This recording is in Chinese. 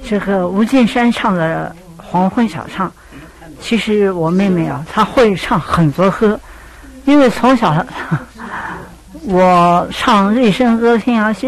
这个吴敬山唱的《黄昏小唱》，其实我妹妹啊，她会唱很多歌，因为从小我唱《瑞声歌厅》啊。